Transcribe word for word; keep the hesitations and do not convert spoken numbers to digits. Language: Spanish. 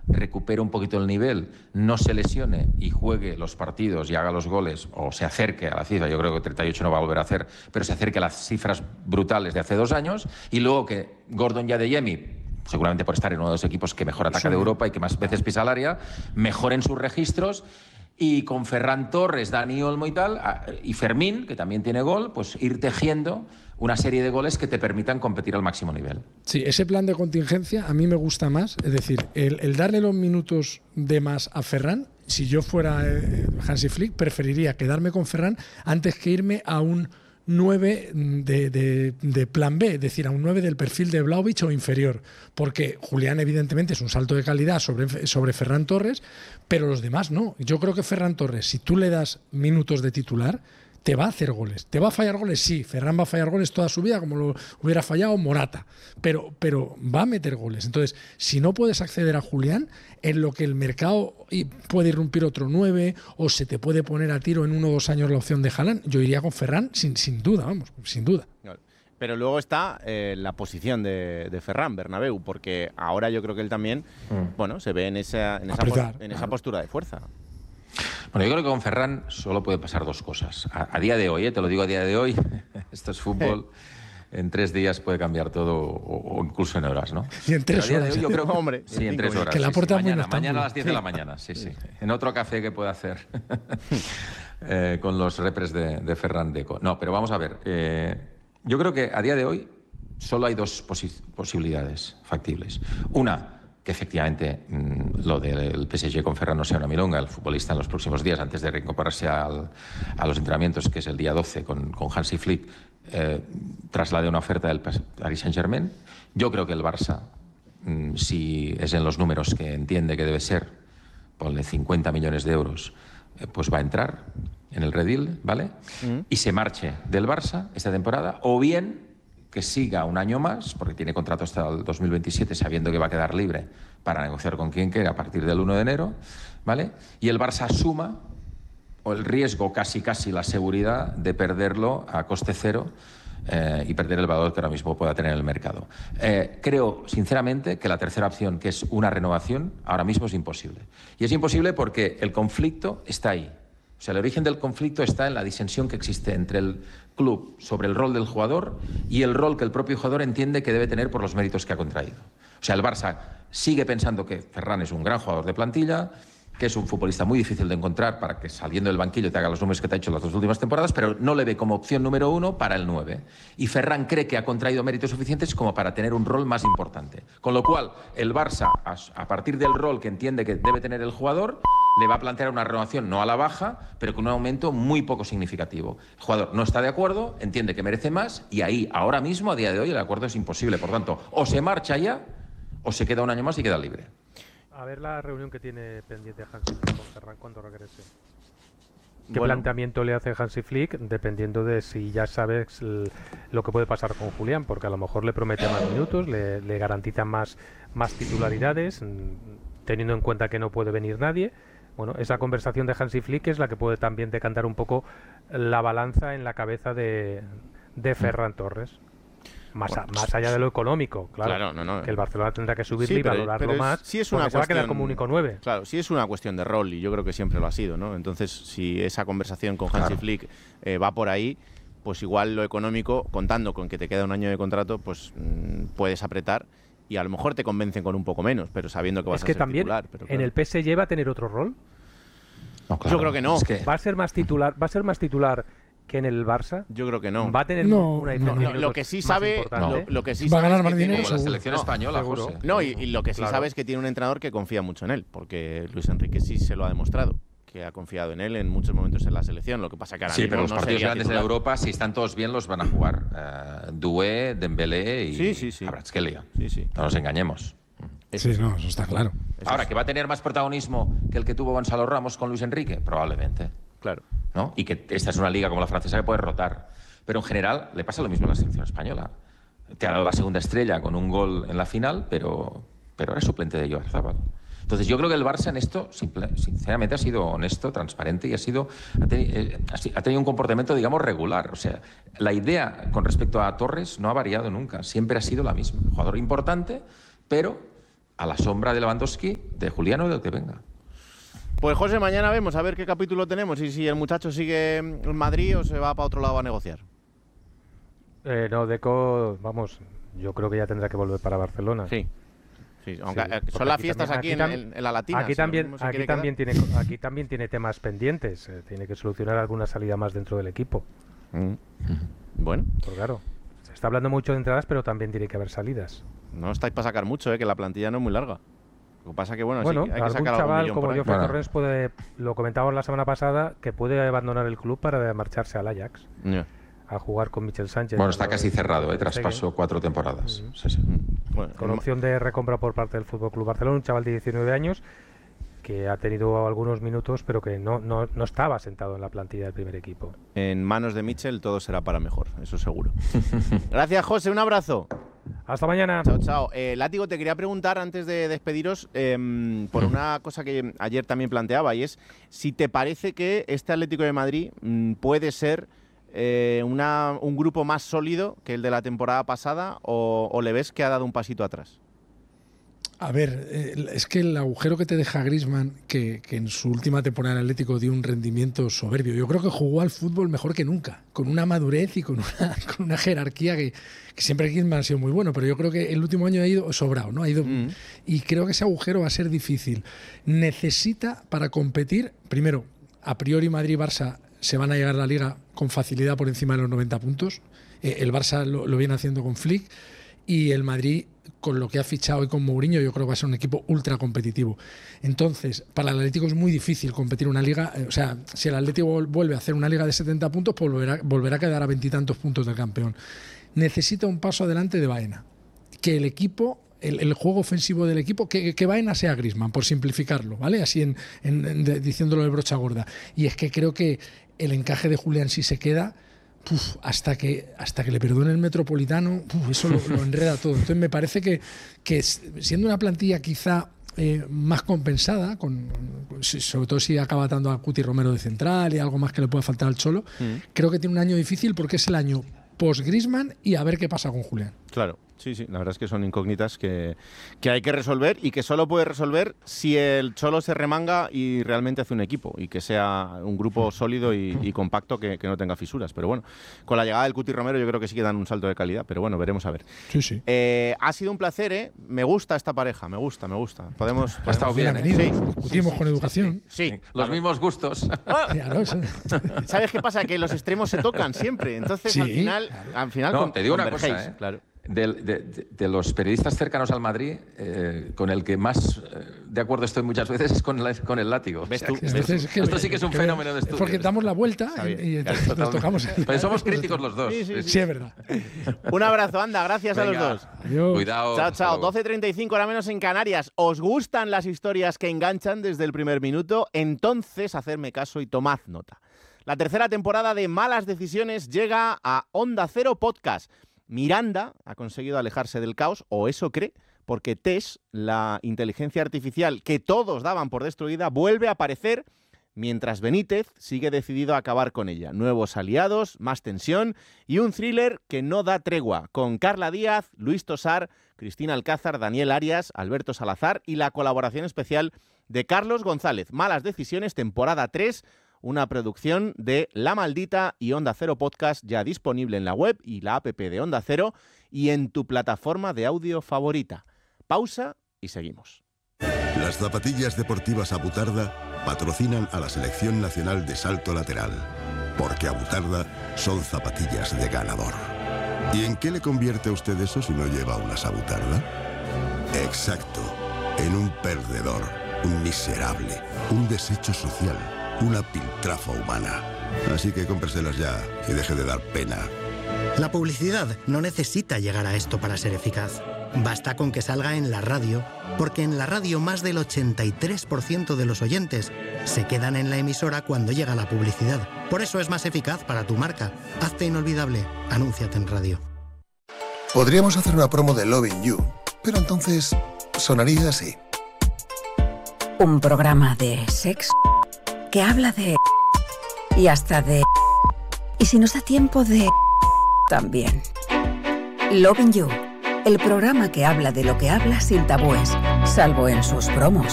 recupere un poquito el nivel, no se lesione y juegue los partidos y haga los goles o se acerque a la cifra, yo creo que treinta y ocho no va a volver a hacer, pero se acerque a las cifras brutales de hace dos años, y luego que Gordon y Adeyemi, seguramente por estar en uno de los equipos que mejor ataca de Europa y que más veces pisa el área, mejoren sus registros. Y con Ferran Torres, Dani Olmo y tal, y Fermín, que también tiene gol, pues ir tejiendo una serie de goles que te permitan competir al máximo nivel. Sí, ese plan de contingencia a mí me gusta más. Es decir, el, el darle los minutos de más a Ferran, si yo fuera eh, Hansi Flick, preferiría quedarme con Ferran antes que irme a un nueve de, de, de plan B, es decir, a un nueve del perfil de Vlahovic o inferior, porque Julián evidentemente es un salto de calidad sobre, sobre Ferran Torres, pero los demás no. Yo creo que Ferran Torres, si tú le das minutos de titular, te va a hacer goles. ¿Te va a fallar goles? Sí, Ferran va a fallar goles toda su vida, como lo hubiera fallado Morata, pero, pero va a meter goles. Entonces, si no puedes acceder a Julián, en lo que el mercado puede irrumpir otro nueve, o se te puede poner a tiro en uno o dos años la opción de Haaland, yo iría con Ferran sin, sin duda, vamos, sin duda. Pero luego está eh, la posición de, de Ferran Bernabéu, porque ahora yo creo que él también mm. bueno, se ve en esa, en esa, Apretar, pos, en esa postura de fuerza. Bueno, yo creo que con Ferran solo puede pasar dos cosas. A, a día de hoy, ¿eh? te lo digo a día de hoy, esto es fútbol, en tres días puede cambiar todo, o, o incluso en horas, ¿no? Y en tres Pero a día horas. De hoy, yo creo, hombre, sí, en tres horas. Que la puerta sí, sí. Mañana, muy mañana a las diez de la mañana, sí, sí. En otro café que pueda hacer eh, con los repres de, de Ferran Deco. No, pero vamos a ver. Eh, yo creo que a día de hoy solo hay dos posi posibilidades factibles. Una, que efectivamente mmm, lo del P S G con Ferran no sea una milonga, el futbolista en los próximos días, antes de reincorporarse al, a los entrenamientos, que es el día doce con, con Hansi Flick, eh, traslade una oferta del Paris Saint-Germain. Yo creo que el Barça, mmm, si es en los números que entiende que debe ser, ponle cincuenta millones de euros, eh, pues va a entrar en el redil, ¿vale? Mm. Y se marche del Barça esta temporada, o bien que siga un año más, porque tiene contrato hasta el dos mil veintisiete, sabiendo que va a quedar libre para negociar con quien quiera a partir del uno de enero, ¿vale? Y el Barça asuma o el riesgo, casi casi la seguridad de perderlo a coste cero eh, y perder el valor que ahora mismo pueda tener en el mercado. Eh, creo, sinceramente, que la tercera opción, que es una renovación, ahora mismo es imposible. Y es imposible porque el conflicto está ahí. O sea, el origen del conflicto está en la disensión que existe entre el club sobre el rol del jugador y el rol que el propio jugador entiende que debe tener por los méritos que ha contraído. O sea, el Barça sigue pensando que Ferran es un gran jugador de plantilla, que es un futbolista muy difícil de encontrar para que saliendo del banquillo te haga los números que te ha hecho las dos últimas temporadas, pero no le ve como opción número uno para el nueve. Y Ferran cree que ha contraído méritos suficientes como para tener un rol más importante. Con lo cual, el Barça, a partir del rol que entiende que debe tener el jugador, le va a plantear una renovación no a la baja, pero con un aumento muy poco significativo. El jugador no está de acuerdo, entiende que merece más, y ahí, ahora mismo, a día de hoy, el acuerdo es imposible. Por tanto, o se marcha ya, o se queda un año más y queda libre. A ver la reunión que tiene pendiente Hansi Flick con Ferran cuando regrese. ¿Qué bueno. planteamiento le hace Hansi Flick? Dependiendo de si ya sabes lo que puede pasar con Julián, porque a lo mejor le promete más minutos, le, le garantiza más, más titularidades, teniendo en cuenta que no puede venir nadie. Bueno, esa conversación de Hansi Flick es la que puede también decantar un poco la balanza en la cabeza de, de Ferran Torres. Más, bueno, a, más allá de lo económico, claro, claro no, no. que el Barcelona tendrá que subirle sí, pero, y valorarlo pero es, más, sí es una porque cuestión, se va a quedar como único nueve. Claro, sí es una cuestión de rol y yo creo que siempre lo ha sido, ¿no? Entonces, si esa conversación con Hansi claro. Flick eh, va por ahí, pues igual lo económico, contando con que te queda un año de contrato, pues mmm, puedes apretar y a lo mejor te convencen con un poco menos, pero sabiendo que vas es que a ser también titular. Pero en claro. el P S G va a tener otro rol. No, claro, yo creo que no. Es que... Va a ser más titular, va a ser más titular que en el Barça. Yo creo que no. Va a tener no, una no, no, lo que sí sabe, no. lo, lo que sí va a sabe ganar es más dinero como la selección no, española, seguro. José. No, y, y lo que sí claro. sabe es que tiene un entrenador que confía mucho en él, porque Luis Enrique sí se lo ha demostrado, que ha confiado en él en muchos momentos en la selección. Lo que pasa que ahora sí, mismo pero los no partidos grandes titular. de Europa, si están todos bien, los van a jugar uh, Doué, Dembélé y sí, sí, sí. Kvaratskhelia. Sí, sí. No nos engañemos. Sí, sí, no, eso está claro. Ahora, ¿que va a tener más protagonismo que el que tuvo Gonzalo Ramos con Luis Enrique? Probablemente. Claro. ¿No? Y que esta es una liga como la francesa que puede rotar. Pero en general le pasa lo mismo a la selección española. Te ha dado la segunda estrella con un gol en la final, pero, pero era suplente de Oyarzabal. Entonces yo creo que el Barça en esto, simple, sinceramente, ha sido honesto, transparente y ha, sido, ha, teni, eh, ha tenido un comportamiento, digamos, regular. O sea, la idea con respecto a Torres no ha variado nunca. Siempre ha sido la misma. Jugador importante, pero a la sombra de Lewandowski, de Julián o del que venga. Pues José, mañana vemos a ver qué capítulo tenemos y si el muchacho sigue en Madrid o se va para otro lado a negociar. Eh, no, Deco, vamos, yo creo que ya tendrá que volver para Barcelona. Sí. Sí, aunque Sí, eh, porque son las aquí fiestas también- aquí, aquí en, tam- en- en la Latina. Aquí si lo también, mismo se aquí quiere también quedar. tiene, aquí también tiene temas pendientes. eh, tiene que solucionar alguna salida más dentro del equipo. Mm. Bueno, Pues claro, se está hablando mucho de entradas, pero también tiene que haber salidas. no estáis para sacar mucho, eh, que la plantilla no es muy larga. Lo que pasa que, bueno, Bueno, sí, hay que algún sacar algún chaval millón como por ahí. Geoffrey Bueno. Torrens puede, lo comentábamos la semana pasada, que puede abandonar el club para marcharse al Ajax Ya. a jugar con Michel Sánchez. Bueno, está Cuando- casi cerrado, ¿eh? cuando Traspaso llegue. cuatro temporadas. Ujú. Sí, sí. Bueno, Con en- opción de recompra por parte del Fútbol Club Barcelona, un chaval de diecinueve años que ha tenido algunos minutos, pero que no, no, no estaba sentado en la plantilla del primer equipo. en manos de Mitchell todo será para mejor, eso seguro. Gracias, José, un abrazo. Hasta mañana. Chao, chao. Eh, Látigo, te quería preguntar antes de despediros em, por una cosa que ayer también planteaba, y es si te parece que este Atlético de Madrid mm, puede ser eh, una, un grupo más sólido que el de la temporada pasada o, o le ves que ha dado un pasito atrás. A ver, eh, es que el agujero que te deja Griezmann, que, que en su última temporada en Atlético dio un rendimiento soberbio, yo creo que jugó al fútbol mejor que nunca, con una madurez y con una, con una jerarquía que, que siempre Griezmann ha sido muy bueno, pero yo creo que el último año ha ido sobrado, ¿no? Ha ido, Mm. y creo que ese agujero va a ser difícil. Necesita para competir, primero, a priori Madrid y Barça se van a llegar a la Liga con facilidad por encima de los noventa puntos. Eh, el Barça lo, lo viene haciendo con Flick y el Madrid, con lo que ha fichado y con Mourinho, yo creo que va a ser un equipo ultra competitivo. Entonces, para el Atlético es muy difícil competir una liga. Eh, o sea, si el Atlético vol- vuelve a hacer una liga de setenta puntos, pues volverá, volverá a quedar a veintitantos puntos del campeón. Necesita un paso adelante de Baena. Que el equipo, el, el juego ofensivo del equipo, que, que Baena sea Griezmann, por simplificarlo, ¿vale? Así en, en- en- de- diciéndolo de brocha gorda. Y es que creo que el encaje de Julián, si se queda, Uf, hasta que hasta que le perdone el Metropolitano, uf, eso lo, lo enreda todo. Entonces me parece que, que siendo una plantilla quizá eh, más compensada, con, sobre todo si acaba atando a Cuti Romero de central y algo más que le pueda faltar al Cholo, Mm. creo que tiene un año difícil porque es el año post-Griezmann y a ver qué pasa con Julián. Claro, sí, sí, la verdad es que son incógnitas que, que hay que resolver y que solo puede resolver si el Cholo se remanga y realmente hace un equipo y que sea un grupo sólido y, y compacto que, que no tenga fisuras. Pero bueno, con la llegada del Cuti Romero yo creo que sí que dan un salto de calidad, pero bueno, veremos a ver. Sí, sí. Eh, ha sido un placer, ¿eh? Me gusta esta pareja, me gusta, me gusta. Podemos... Ha estado bien, ¿eh? Bienvenido. Sí. Discutimos con educación. Sí, Los mismos gustos. Claro, eso. ¿sabes qué pasa? Que los extremos se tocan siempre, entonces Sí, al final, al final No, con- te digo una convergéis, cosa, ¿eh? claro. De, de- de- de los periodistas cercanos al Madrid, eh, con el que más eh, de acuerdo estoy muchas veces es con, la- con el Látigo. ¿Ves O sea, tú? que Sí, esto, es que- esto sí que es un que- fenómeno de es estudio. porque damos la vuelta Está bien, y, y claro, entonces nos tocamos. Pero somos críticos los dos. Sí, sí, Sí, es verdad. Un abrazo, anda, gracias a Venga. los dos. Adiós. Cuidado. Chao, hasta chao. luego. doce treinta y cinco, ahora menos en Canarias. ¿Os gustan las historias que enganchan desde el primer minuto? Entonces, hacedme caso y tomad nota. La tercera temporada de Malas Decisiones llega a Onda Cero Podcast. Miranda ha conseguido alejarse del caos, o eso cree, porque Tesh, la inteligencia artificial que todos daban por destruida, vuelve a aparecer mientras Benítez sigue decidido a acabar con ella. Nuevos aliados, más tensión y un thriller que no da tregua, con Carla Díaz, Luis Tosar, Cristina Alcázar, Daniel Arias, Alberto Salazar y la colaboración especial de Carlos González. Malas Decisiones, temporada tres, una producción de La Maldita y Onda Cero Podcast, ya disponible en la web y la app de Onda Cero y en tu plataforma de audio favorita. Pausa y seguimos. Las zapatillas deportivas Abutarda patrocinan a la Selección Nacional de Salto Lateral, porque Abutarda son zapatillas de ganador. ¿Y en qué le convierte a usted eso si no lleva unas Abutarda? Exacto, en un perdedor, un miserable, un desecho social, una piltrafa humana. Así que cómpreselas ya y deje de dar pena. La publicidad no necesita llegar a esto para ser eficaz. Basta con que salga en la radio, porque en la radio más del ochenta y tres por ciento de los oyentes se quedan en la emisora cuando llega la publicidad. Por eso es más eficaz para tu marca. Hazte inolvidable. Anúnciate en radio. Podríamos hacer una promo de Loving You, pero entonces sonaría así. Un programa de sexo que habla de... y hasta de... y si nos da tiempo de... también. Loving You, El programa que habla de lo que habla sin tabúes, salvo en sus promos.